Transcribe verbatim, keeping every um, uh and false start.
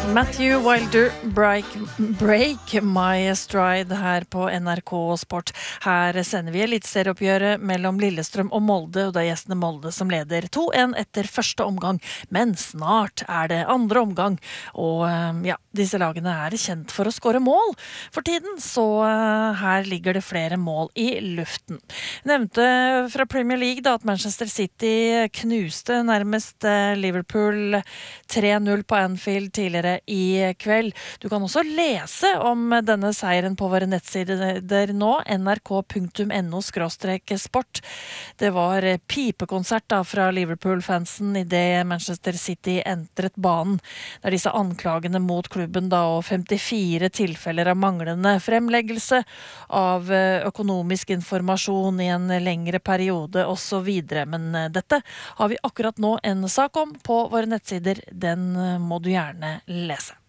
Matthew Wilder, break, break My Stride her på N R K Sport. Her sender vi elitserieoppgjøret mellom Lillestrøm og Molde, og det er gjestene Molde som leder to en etter første omgang. Men snart er det andre omgang, og ja, disse lagene er kjent for å skåre mål for tiden, så her ligger det flere mål i luften. Nevnte fra Premier League da, at Manchester City knuste nærmest Liverpool tre null på Anfield tidligere i kveld. Du kan også lese om denne seieren på våre nettsider nå, nrk punktum no skråstrek sport. Det var pipekonsert da fra Liverpool-fansen i det Manchester City entret banen. Det er disse anklagene mot klubben da, og femtifire tilfeller av manglende fremleggelse av økonomisk informasjon i en lengre periode og så videre. Men dette har vi akkurat nå en sak om på våre nettsider. Den må du gjerne lese.